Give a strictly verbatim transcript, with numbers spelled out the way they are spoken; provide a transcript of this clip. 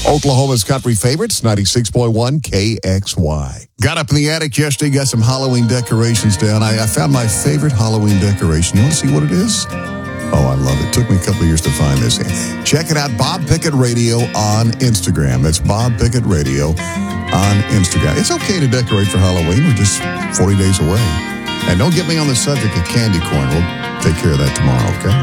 Oklahoma's country favorites, ninety-six point one K X Y. Got up in the attic yesterday, got some Halloween decorations down. I, I found my favorite Halloween decoration. You want to see what it is? Oh, I love it. Took me a couple of years to find this. Check it out, Bob Pickett Radio on Instagram. That's Bob Pickett Radio on Instagram. It's okay to decorate for Halloween. We're just forty days away. And don't get me on the subject of candy corn. We'll take care of that tomorrow, okay?